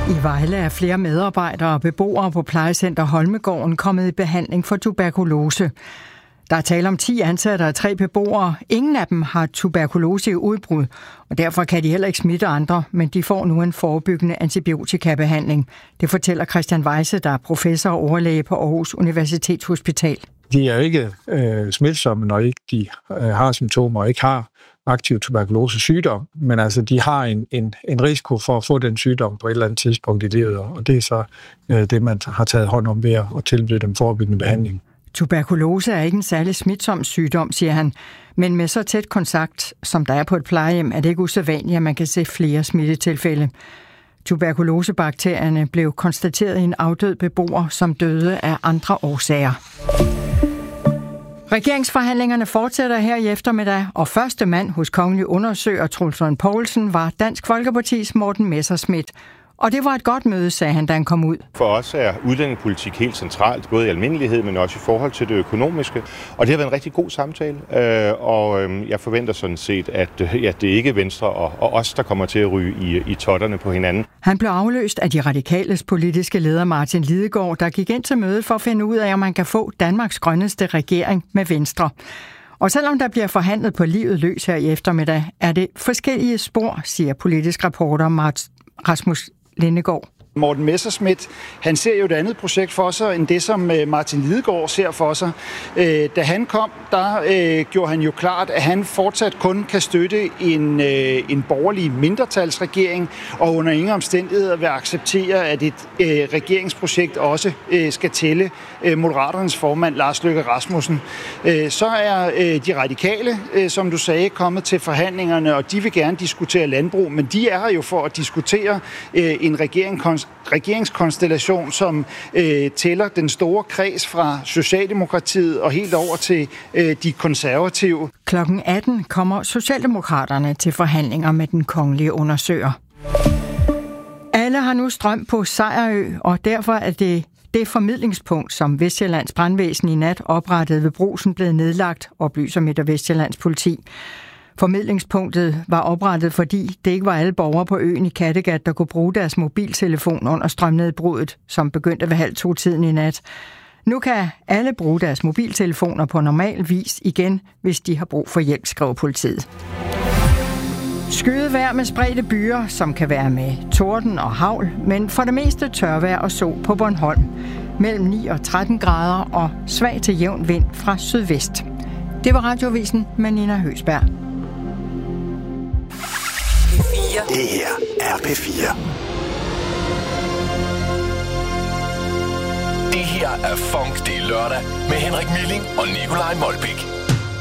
I Vejle er flere medarbejdere og beboere på plejecenter Holmegården kommet i behandling for tuberkulose. Der er tale om 10 ansatte og 3 beboere. Ingen af dem har tuberkulose i udbrud, og derfor kan de heller ikke smitte andre, men de får nu en forebyggende antibiotikabehandling. Det fortæller Christian Weise, der er professor og overlæge på Aarhus Universitetshospital. De er jo ikke smitsomme, når ikke de har symptomer og ikke har aktiv tuberkulose-sygdom, men altså de har en risiko for at få den sygdom på et eller andet tidspunkt i livet, og det er så det, man har taget hånd om ved at tilbyde dem forebyggende behandling. Tuberkulose er ikke en særlig smitsom sygdom, siger han, men med så tæt kontakt, som der er på et plejehjem, er det ikke usædvanligt, at man kan se flere smittetilfælde. Tuberkulosebakterierne blev konstateret i en afdød beboer, som døde af andre årsager. Regeringsforhandlingerne fortsætter her i eftermiddag, og første mand hos kongelig undersøger Troels Lund Poulsen var Dansk Folkepartis Morten Messerschmidt. Og det var et godt møde, sagde han, da han kom ud. For os er udlændingepolitik helt centralt, både i almindelighed, men også i forhold til det økonomiske. Og det har været en rigtig god samtale, og jeg forventer sådan set, at det ikke er Venstre og os, der kommer til at ryge i totterne på hinanden. Han blev afløst af de radikales politiske leder Martin Lidegaard, der gik ind til mødet for at finde ud af, om man kan få Danmarks grønneste regering med Venstre. Og selvom der bliver forhandlet på livet løs her i eftermiddag, er det forskellige spor, siger politisk reporter Rasmus Lindegaard. Morten Messerschmidt, han ser jo et andet projekt for sig, end det, som Martin Lidegaard ser for sig. Da han kom, der gjorde han jo klart, at han fortsat kun kan støtte en borgerlig mindretalsregering, og under ingen omstændigheder vil acceptere, at et regeringsprojekt også skal tælle Moderaternes formand, Lars Løkke Rasmussen. Så er de radikale, som du sagde, kommet til forhandlingerne, og de vil gerne diskutere landbrug, men de er her jo for at diskutere en regeringskonstellation, som tæller den store kreds fra Socialdemokratiet og helt over til de konservative. Klokken 18 kommer Socialdemokraterne til forhandlinger med den kongelige undersøger. Alle har nu strøm på Sejerø, og derfor er det formidlingspunkt, som Vestsjællands Brandvæsen i nat oprettede ved Brugsen, blevet nedlagt, oplyser Midt- og Vestsjællands politi. Formidlingspunktet var oprettet, fordi det ikke var alle borgere på øen i Kattegat, der kunne bruge deres mobiltelefon under strømnedbruddet, som begyndte ved 1:30 i nat. Nu kan alle bruge deres mobiltelefoner på normal vis igen, hvis de har brug for hjælp, skriver politiet. Skyet vejr med spredte byer, som kan være med torden og hagl, men for det meste tørvejr og sol på Bornholm. Mellem 9 og 13 grader og svag til jævn vind fra sydvest. Det var Radioavisen med Nina Høsberg. Det her er P4. Det her er Funk, det er lørdag med Henrik Milling og Nikolaj Molbæk.